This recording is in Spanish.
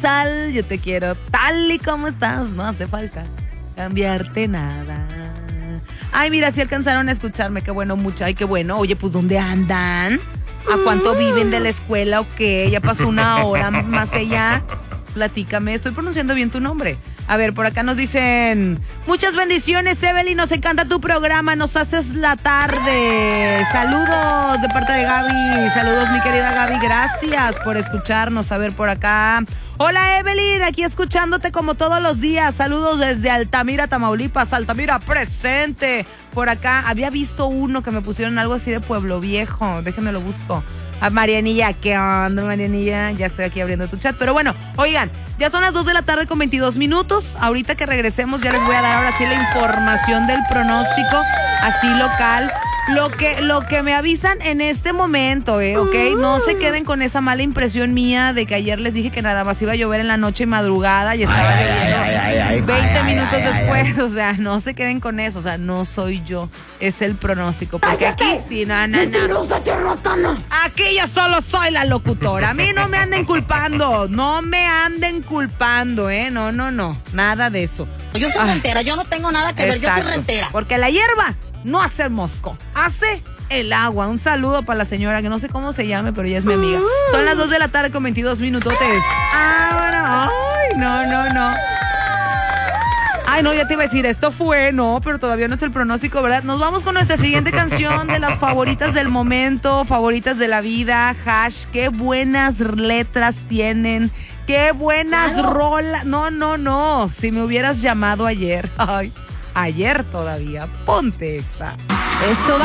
sal, yo te quiero tal y como estás, no hace falta cambiarte nada. Ay, mira, si alcanzaron a escucharme, qué bueno, mucho, ay, qué bueno. Oye, pues, ¿dónde andan? ¿A cuánto viven de la escuela o qué? Ya pasó una hora más allá. Platícame, estoy pronunciando bien tu nombre. A ver, por acá nos dicen, muchas bendiciones, Evelyn, nos encanta tu programa, nos haces la tarde. Saludos de parte de Gaby, saludos mi querida Gaby, gracias por escucharnos. A ver, por acá, hola Evelyn, aquí escuchándote como todos los días, saludos desde Altamira, Tamaulipas, Altamira presente. Por acá, había visto uno que me pusieron algo así de Pueblo Viejo, déjenme lo busco. A Marianilla, ¿qué onda, Marianilla? Ya estoy aquí abriendo tu chat. Pero bueno, oigan, ya son las 2 de la tarde con 22 minutos. Ahorita que regresemos ya les voy a dar ahora sí la información del pronóstico, así local. Lo que me avisan en este momento, ¿ok? No se queden con esa mala impresión mía de que ayer les dije que nada más iba a llover en la noche y madrugada y estaba lloviendo 20 minutos después. O sea, no se queden con eso. O sea, no soy yo. Es el pronóstico. Porque aquí, sí, no. Aquí yo solo soy la locutora. A mí no me anden culpando. No me anden culpando, No. Nada de eso. Yo soy rentera, yo no tengo nada que ver, yo soy rentera. Porque la hierba no hace el mosco, hace el agua. Un saludo para la señora, que no sé cómo se llame, pero ella es mi amiga. Son las 2 de la tarde con 22 minutotes. Ay, no. Ay, no, ya te iba a decir, esto fue, no, pero todavía no es el pronóstico, ¿verdad? Nos vamos con nuestra siguiente canción de las favoritas del momento, favoritas de la vida, Hash. Qué buenas letras tienen, qué buenas rolas. No, si me hubieras llamado ayer, ay, ayer todavía, ponte Exa. Esto